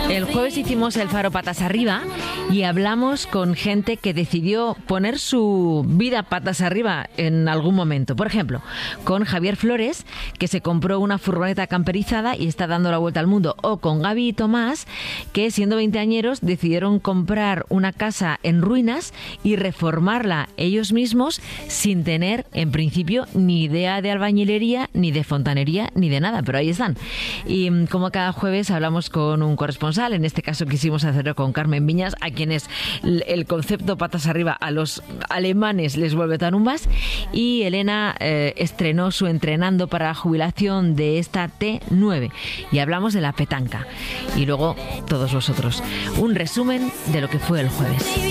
El jueves hicimos el Faro Patas Arriba y hablamos con gente que decidió poner su vida patas arriba en algún momento. Por ejemplo, con Javier Flores, que se compró una furgoneta camperizada y está dando la vuelta al mundo. O con Gaby y Tomás, que siendo veinteañeros decidieron comprar una casa en ruinas y reformarla ellos mismos sin tener, en principio, ni idea de albañilería, ni de fontanería, ni de nada. Pero ahí están. Y como cada jueves hablamos con un corresponsal. En este caso quisimos hacerlo con Carmen Viñas, a quienes el concepto patas arriba a los alemanes les vuelve tan un más. Y Elena estrenó su entrenando para la jubilación de esta T9. Y hablamos de la petanca. Y luego todos vosotros. Un resumen de lo que fue el jueves.